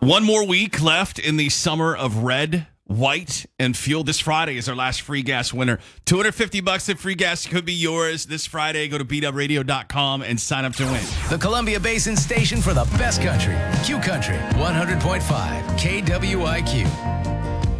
One more week left in the summer of red, white, and fuel. This Friday is our last free gas winner. $250 in free gas could be yours this Friday. Go to beatupradio.com and sign up to win. The Columbia Basin station for the best country. Q Country 100.5 KWIQ.